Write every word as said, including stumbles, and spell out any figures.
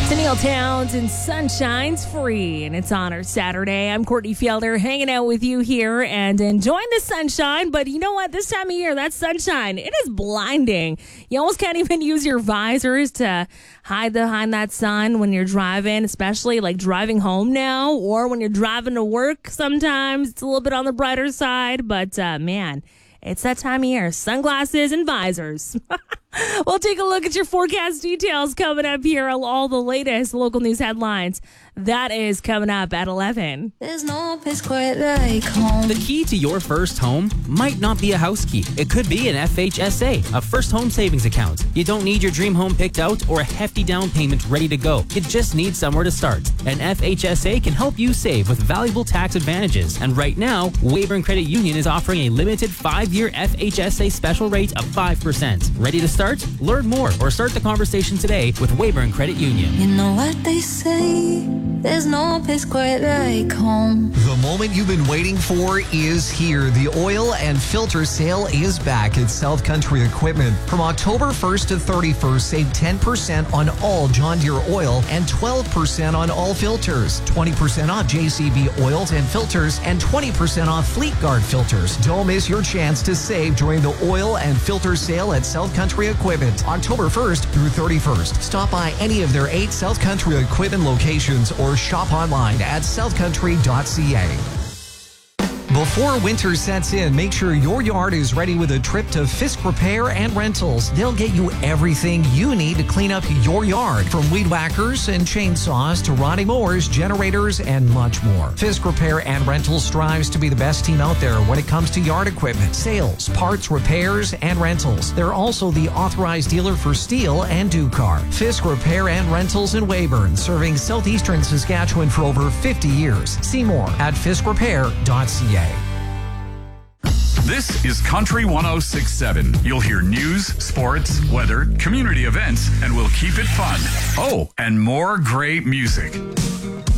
Neil Towns and Sunshine's Free, and it's Honor Saturday. I'm Courtney Fielder, hanging out with you here and enjoying the sunshine. But you know what? This time of year, that sunshine, it is blinding. You almost can't even use your visors to hide behind that sun when you're driving, especially like driving home now, or when you're driving to work. Sometimes it's a little bit on the brighter side, but uh, man, it's that time of year. Sunglasses and visors. We'll take a look at your forecast details coming up here. All the latest local news headlines. That is coming up at eleven. There's no place quite like home. The key to your first home might not be a house key. It could be an F H S A, a first home savings account. You don't need your dream home picked out or a hefty down payment ready to go. You just need somewhere to start. An F H S A can help you save with valuable tax advantages. And right now, Weyburn Credit Union is offering a limited five-year F H S A special rate of five percent. Ready to start? Learn more or start the conversation today with Weyburn Credit Union. You know what they say, there's no place quite like home. The moment you've been waiting for is here. The oil and filter sale is back at South Country Equipment. From October first to thirty-first, save ten percent on all John Deere oil and twelve percent on all filters. twenty percent off J C B oils and filters and twenty percent off Fleet Guard filters. Don't miss your chance to save during the oil and filter sale at South Country Equipment. October first through thirty-first. Stop by any of their eight South Country Equipment locations or shop online at south country dot c a. Before winter sets in, make sure your yard is ready with a trip to Fisk Repair and Rentals. They'll get you everything you need to clean up your yard, from weed whackers and chainsaws to riding mowers, generators, and much more. Fisk Repair and Rentals strives to be the best team out there when it comes to yard equipment, sales, parts, repairs, and rentals. They're also the authorized dealer for Steel and Ducar. Fisk Repair and Rentals in Weyburn, serving southeastern Saskatchewan for over fifty years. See more at fisk repair dot c a. This is Country one oh six point seven. You'll hear news, sports, weather, community events, and we'll keep it fun. Oh, and more great music.